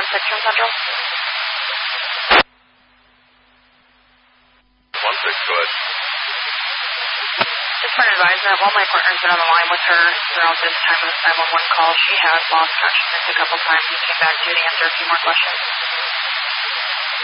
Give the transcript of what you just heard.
from Central. 1-6, go ahead. Just for an advisement, while my partner's been on the line with her throughout this time of the 911 call, she has lost consciousness a couple times and came back to answer a few more questions.